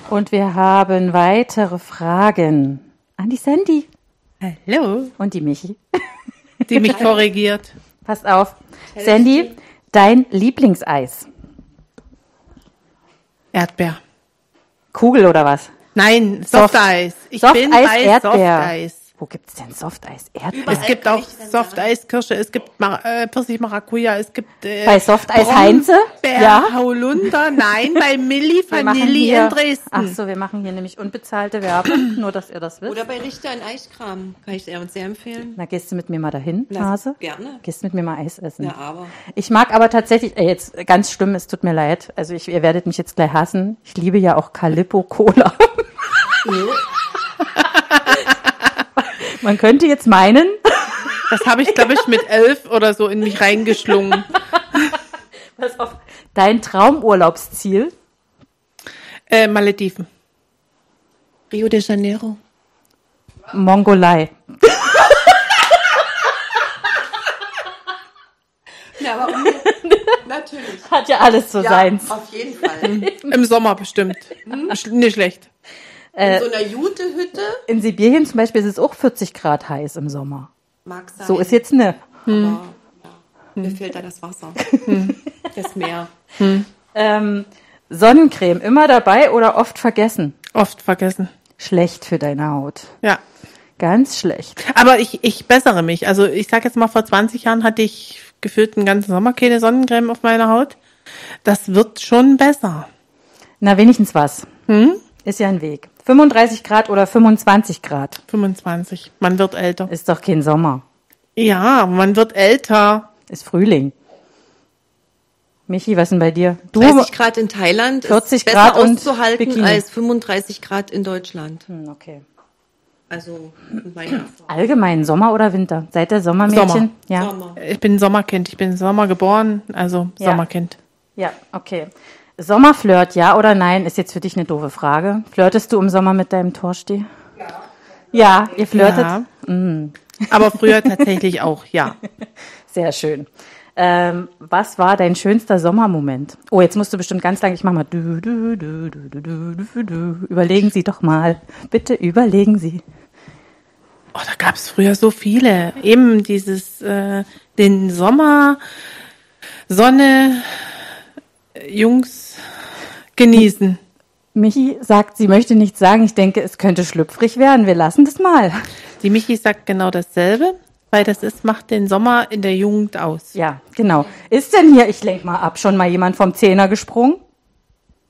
Und wir haben weitere Fragen an die Sandy. Hallo. Und die Michi. Die mich korrigiert. Passt auf. Sandy, dein Lieblingseis. Erdbeer. Kugel oder was? Nein, Softeis. Ich Softeis, bin bei Erdbeer. Softeis. Wo gibt's denn Softeis? Erdbeer? Es gibt auch Softeis-Kirsche, es gibt Pfirsich-Maracuja, es gibt Bei Softeis Heinze? Ja. Holunder, nein, bei Milli Vanilli in Dresden. Ach so, wir machen hier nämlich unbezahlte Werbung, nur dass ihr das wisst. Oder bei Richter in Eiskram. Kann ich sehr empfehlen. Na, gehst du mit mir mal dahin, Na, Hase? gerne. Gehst mit mir mal Eis essen? Ja, aber. Ich mag aber tatsächlich, jetzt ganz schlimm, es tut mir leid, also ihr werdet mich jetzt gleich hassen, ich liebe ja auch Calippo Cola. Man könnte jetzt meinen. Das habe ich, glaube ich, mit 11 oder so in mich reingeschlungen. Pass auf, dein Traumurlaubsziel? Malediven. Rio de Janeiro. Mongolei. Ja, aber natürlich. Hat ja alles so seins. Auf jeden Fall. Im Sommer bestimmt. Nicht schlecht. In so einer Jute-Hütte. In Sibirien zum Beispiel ist es auch 40 Grad heiß im Sommer. Mag sein. So ist jetzt ne. Aber, ja, mir fehlt da das Wasser. Das Meer. Sonnencreme immer dabei oder oft vergessen? Oft vergessen. Schlecht für deine Haut. Ja. Ganz schlecht. Aber ich bessere mich. Also ich sag jetzt mal, vor 20 Jahren hatte ich gefühlt einen ganzen Sommer keine Sonnencreme auf meiner Haut. Das wird schon besser. Na, wenigstens was. Ist ja ein Weg. 35 Grad oder 25 Grad? 25. Man wird älter. Ist doch kein Sommer. Ja, man wird älter. Ist Frühling. Michi, was denn bei dir? Du 30 Grad in Thailand 40 ist besser Grad und auszuhalten Bikini. als 35 Grad in Deutschland. Okay. Also meine Erfahrung. Allgemein, Sommer oder Winter? Seid ihr Sommermädchen? Sommer. Ja. Sommer. Ich bin ein Sommerkind. Ich bin im Sommer geboren, also Ja. Sommerkind. Ja, okay. Sommerflirt, ja oder nein, ist jetzt für dich eine doofe Frage. Flirtest du im Sommer mit deinem Torsti? Ja. Ja, ihr flirtet? Ja. Aber früher tatsächlich auch, ja. Sehr schön. Was war dein schönster Sommermoment? Oh, jetzt musst du bestimmt ganz lang, ich mach mal. Überlegen Sie doch mal. Bitte überlegen Sie. Oh, da gab's früher so viele. Eben dieses, den Sommer, Sonne, Jungs genießen. Michi sagt, sie möchte nichts sagen. Ich denke, es könnte schlüpfrig werden. Wir lassen das mal. Die Michi sagt genau dasselbe, weil macht den Sommer in der Jugend aus. Ja, genau. Ist denn hier, ich lenk mal ab, schon mal jemand vom Zehner gesprungen?